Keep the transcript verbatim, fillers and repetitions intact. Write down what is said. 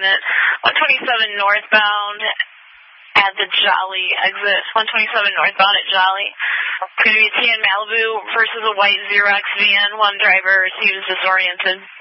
accident. one twenty-seven northbound at the Jolly exit. one twenty-seven northbound at Jolly. It's going to be a T N Malibu versus a white Xerox van. One driver seems disoriented.